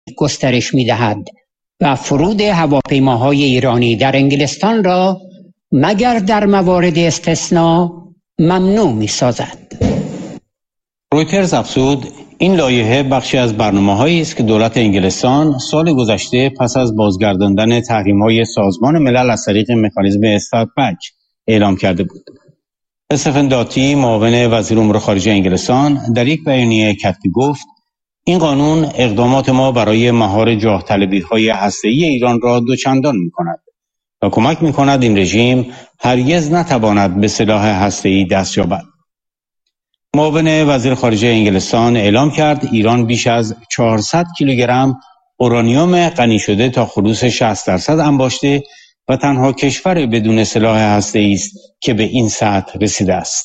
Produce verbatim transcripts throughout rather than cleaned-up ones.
گسترش می‌دهد و فرود هواپیماهای ایرانی در انگلستان را مگر در موارد استثناء ممنوع می‌سازد. رویترز افزود این لایحه بخشی از برنامه‌هایی است که دولت انگلستان سال گذشته پس از بازگرداندن تحریم‌های سازمان ملل از طریق مکانیزم استات بک اعلام کرده بود. استفن داتی معاون وزیر امور خارجه انگلستان در یک بیانیه کتبی گفت این قانون اقدامات ما برای مهار جاه طلبی‌های هسته‌ای ایران را دوچندان می‌کند و کمک می‌کند این رژیم هرگز نتواند به سلاح هسته‌ای دست یابد. معاون وزیر خارجه انگلستان اعلام کرد ایران بیش از چهارصد کیلوگرم اورانیوم غنی شده تا خلوص شصت درصد انباشته و تنها کشور بدون سلاح هسته‌ای است که به این سطح رسیده است.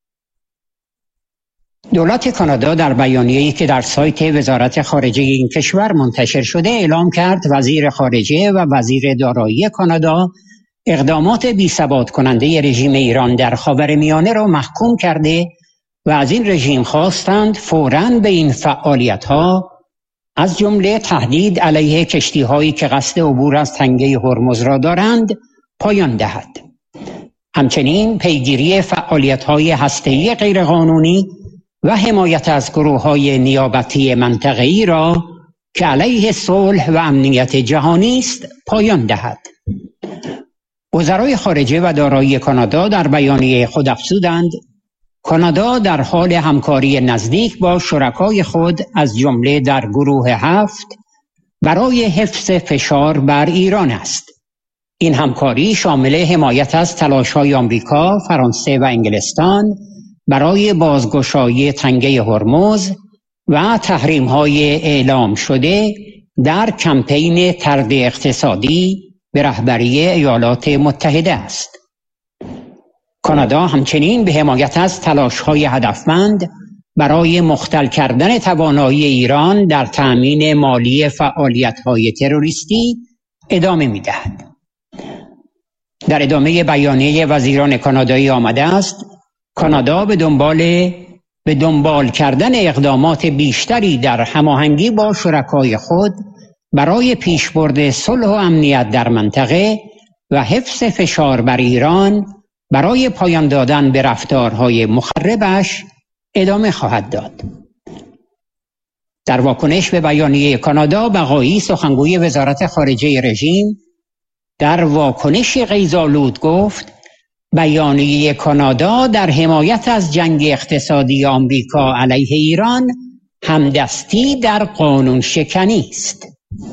دولت کانادا در بیانیه‌ای که در سایت وزارت خارجه این کشور منتشر شده اعلام کرد وزیر خارجه و وزیر دارایی کانادا اقدامات بی‌ثبات کننده رژیم ایران در خاورمیانه را محکوم کرده و از این رژیم خواستند فوراً به این فعالیت‌ها از جمله تهدید علیه کشتی‌هایی که قصد عبور از تنگه هرمز را دارند پایان دهد. همچنین پیگیری فعالیت‌های هسته‌ای غیرقانونی و حمایت از گروه‌های نیابتی منطقه‌ای را که علیه صلح و امنیت جهانی است پایان دهد. وزرای خارجه و دارایی کانادا در بیانیه خود افزودند کانادا در حال همکاری نزدیک با شرکای خود از جمله در گروه هفت برای حفظ فشار بر ایران است. این همکاری شامل حمایت از تلاش‌های آمریکا، فرانسه و انگلستان برای بازگشایی تنگه هرمز و تحریم‌های اعلام شده در کمپین طرد اقتصادی به رهبری ایالات متحده است. کانادا همچنین به حمایت از تلاش‌های هدفمند برای مختل کردن توانایی ایران در تأمین مالی فعالیت‌های تروریستی ادامه می‌دهد. در ادامه بیانیه وزیران کانادایی آمده است کانادا به دنبال به دنبال کردن اقدامات بیشتری در هماهنگی با شرکای خود برای پیشبرد صلح و امنیت در منطقه و حفظ فشار بر ایران برای پایان دادن به رفتارهای مخربش ادامه خواهد داد. در واکنش به بیانیه کانادا، بقایی سخنگوی وزارت خارجه رژیم در واکنشی غیظ‌آلود گفت بیانیه کانادا در حمایت از جنگ اقتصادی آمریکا علیه ایران همدستی در قانون شکنی است.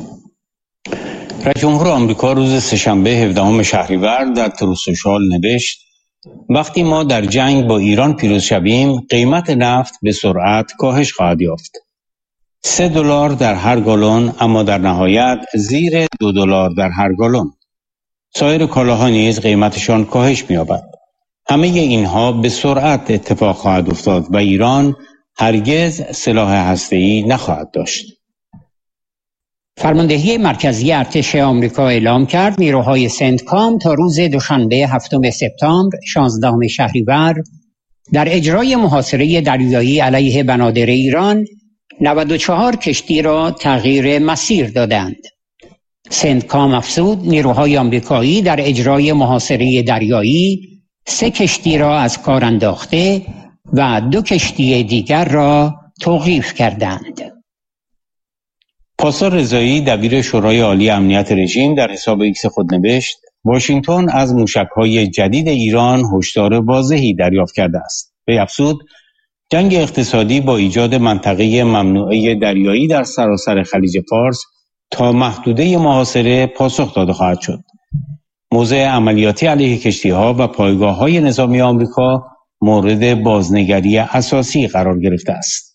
رئیس جمهور آمریکا روز سه‌شنبه هفدهم شهریور در تروث سوشال نوشت وقتی ما در جنگ با ایران پیروز شویم قیمت نفت به سرعت کاهش خواهد یافت. سه دلار در هر گالن، اما در نهایت زیر دو دلار در هر گالن. سایر کالاها نیز قیمتشان کاهش می‌یابد. همه اینها به سرعت اتفاق خواهد افتاد و ایران هرگز سلاح هسته‌ای نخواهد داشت. فرماندهی مرکزی ارتش آمریکا اعلام کرد نیروهای سنتکام تا روز دوشنبه هفتم سپتامبر شانزدهم شهریور در اجرای محاصره دریایی علیه بنادر ایران نود و چهار کشتی را تغییر مسیر دادند. سنتکام افزود نیروهای آمریکایی در اجرای محاصره دریایی سه کشتی را از کار انداخته و دو کشتی دیگر را توقیف کردند. پاسدار رضایی دبیر شورای عالی امنیت رژیم در حساب ایکس خود نوشت واشنگتن از موشک‌های جدید ایران هشدار واضحی دریافت کرده است. وی افزود جنگ اقتصادی با ایجاد منطقه ممنوعه دریایی در سراسر خلیج فارس تا محدوده محاصره پاسخ داده خواهد شد. موضع عملیاتی علیه کشتی‌ها و پایگاه‌های نظامی آمریکا مورد بازنگری اساسی قرار گرفته است.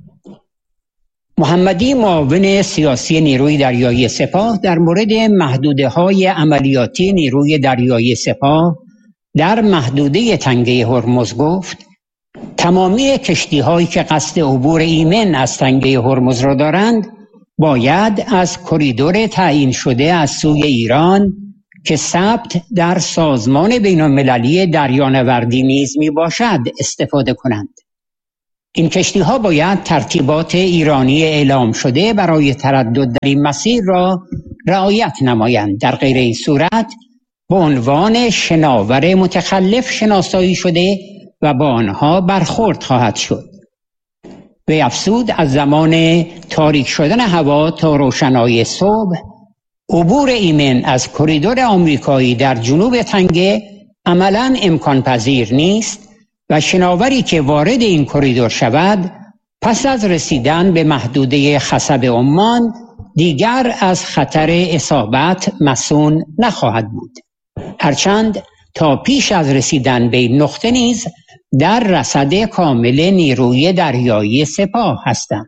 محمدی معاون سیاسی نیروی دریایی سپاه در مورد محدوده‌های عملیاتی نیروی دریایی سپاه در محدوده تنگه هرمز گفت تمامی کشتی‌هایی که قصد عبور ایمن از تنگه هرمز را دارند باید از کریدور تعیین شده از سوی ایران که ثبت در سازمان بین‌المللی دریانوردی نیز می باشد استفاده کنند. این کشتی ها باید ترتیبات ایرانی اعلام شده برای تردد در این مسیر را رعایت نمایند. در غیر این صورت به عنوان شناور متخلف شناسایی شده و با آنها برخورد خواهد شد. وی افزود از زمان تاریک شدن هوا تا روشنایی صبح عبور ایمن از کریدور آمریکایی در جنوب تنگه عملاً امکان پذیر نیست و شناوری که وارد این کریدور شود پس از رسیدن به محدوده خصب عمان دیگر از خطر اصابت مصون نخواهد بود، هرچند تا پیش از رسیدن به این نقطه نیز در رصد کامل نیروی دریایی سپاه هستند.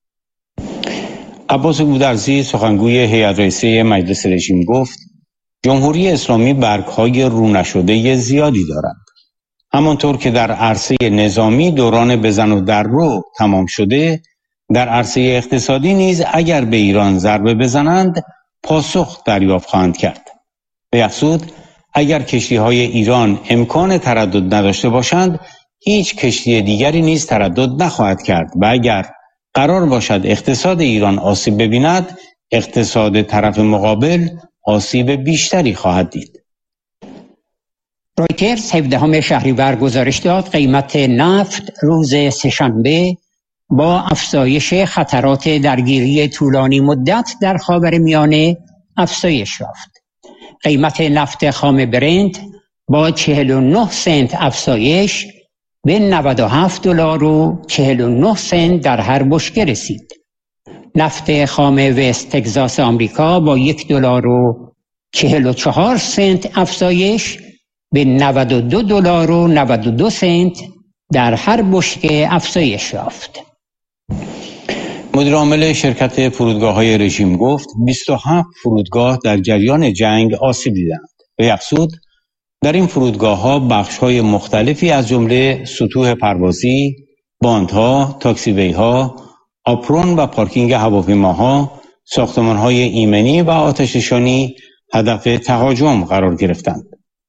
عباس گودرزی سخنگوی هیئت رئیسه مجلس رژیم گفت جمهوری اسلامی برگ‌های رو نشده زیادی دارد. همانطور که در عرصه نظامی دوران بزن و در رو تمام شده، در عرصه اقتصادی نیز اگر به ایران ضربه بزنند پاسخ دریافت خواهند کرد. به افزود اگر کشتی‌های ایران امکان تردد نداشته باشند هیچ کشتی دیگری نیز تردد نخواهد کرد و اگر قرار باشد اقتصاد ایران آسیب ببیند اقتصاد طرف مقابل آسیب بیشتری خواهد دید. رویترز هفدهم شهریور گزارش داد قیمت نفت روز سه‌شنبه با افزایش خطرات درگیری طولانی مدت در خاورمیانه افزایش یافت. قیمت نفت خام برنت با چهل و نه سنت افزایش به نود و هفت دلار و چهل و نه سنت در هر بشکه رسید. نفت خام وست تگزاس آمریکا با یک دلار و چهل و چهار سنت افزایش به نود و دو دلار و نود و دو سنت در هر بشکه افزایش یافت. مدیر عامل شرکت فرودگاه‌های رژیم گفت بیست و هفت فرودگاه در جریان جنگ آسیب دیدند. به افزود در این فرودگاه‌ها بخش‌های مختلفی از جمله سطوح پروازی، باندها، تاکسی‌وی‌ها، آپرون و پارکینگ هواپیماها، ساختمان‌های ایمنی و آتش‌نشانی هدف تهاجم قرار گرفتند.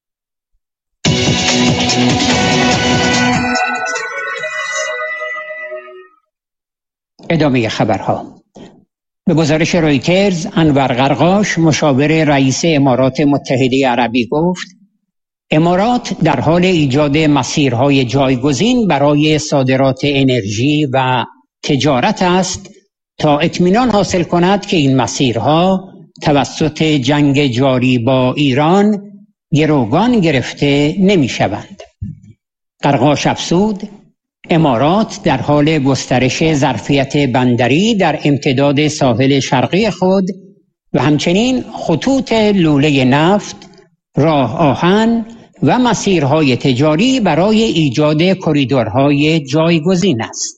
ادامه خبرها. به گزارش رویترز انور قرقاش مشاور رئیس امارات متحده عربی گفت امارات در حال ایجاد مسیرهای جایگزین برای صادرات انرژی و تجارت است تا اطمینان حاصل کند که این مسیرها توسط جنگ جاری با ایران گروگان گرفته نمی شوند. قرقاش افزود امارات در حال گسترش ظرفیت بندری در امتداد ساحل شرقی خود و همچنین خطوط لوله نفت، راه آهن و مسیرهای تجاری برای ایجاد کریدورهای جایگزین است.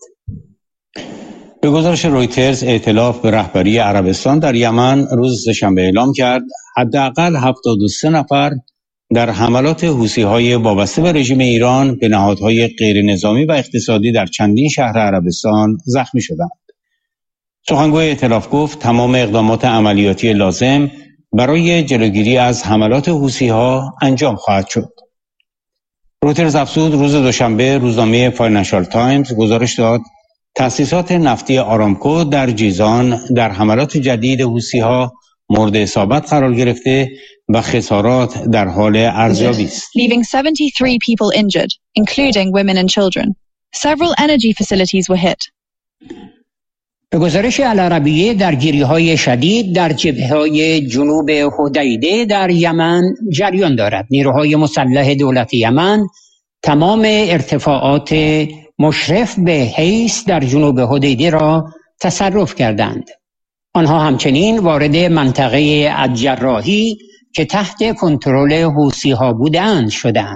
به گزارش رویترز ائتلاف به رهبری عربستان در یمن روز سه‌شنبه اعلام کرد حداقل هفتاد و سه نفر در حملات حوثی‌های وابسته به رژیم ایران به نهادهای غیر نظامی و اقتصادی در چندین شهر عربستان زخمی شدند. سخنگوی ائتلاف گفت تمام اقدامات عملیاتی لازم برای جلوگیری از حملات حوثی‌ها انجام خواهد شد. رویترز افزود روز دوشنبه روزنامه فاینانشال تایمز گزارش داد تأسیسات نفتی آرامکو در جیزان در حملات جدید حوثی‌ها مورد اصابت قرار گرفته و خسارات در حال ارزیابی است. Leaving seventy-three people injured, including women and children. Several energy facilities were hit. به گزارش العربیه درگیری‌های شدید در جبهه‌های جنوب حدیده در یمن جریان دارد. نیروهای مسلح دولت یمن تمام ارتفاعات مشرف به حیث در جنوب حدیده را تصرف کردند. آنها همچنین وارد منطقه الجراحی که تحت کنترل حوثی‌ها بودند شدند.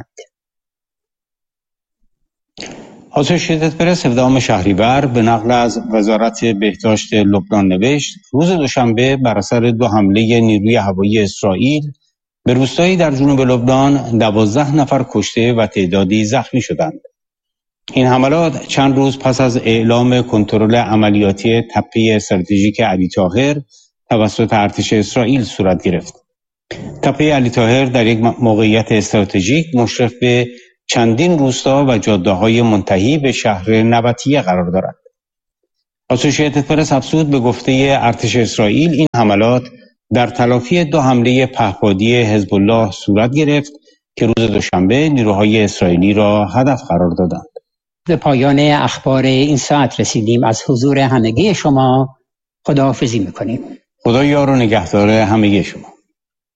اسوشییتد پرس هفدهم شهریور به نقل از وزارت بهداشت لبنان نوشت روز دوشنبه بر اثر دو حمله نیروی هوایی اسرائیل به روستایی در جنوب لبنان دوازده نفر کشته و تعدادی زخمی شدند. این حملات چند روز پس از اعلام کنترل عملیاتی تپه استراتژیک علی طاهر توسط ارتش اسرائیل صورت گرفت. تپه علی طاهر در یک موقعیت استراتژیک مشرف به چندین روستا و جاده‌های منتهی به شهر نبطیه قرار دارد. اسوشییتد پرس افزود به گفته ارتش اسرائیل این حملات در تلافی دو حمله پهپادی حزب الله صورت گرفت که روز دوشنبه نیروهای اسرائیلی را هدف قرار دادند. به پایان اخبار این ساعت رسیدیم. از حضور همگی شما خداحافظی می‌کنیم. خدا یار و نگهدار همگی شما.